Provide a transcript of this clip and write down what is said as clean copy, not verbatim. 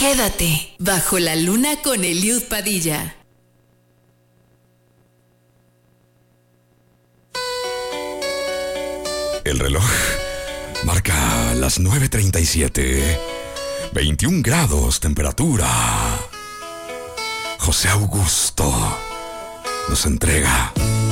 Quédate bajo la luna con Eliud Padilla. El reloj marca las 9:37. 21 grados temperatura. José Augusto nos entrega